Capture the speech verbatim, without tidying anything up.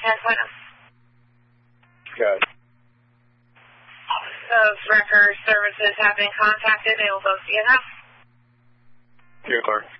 ten Plano. Good. Those record services have been contacted. They will both be in house. Here, Clark.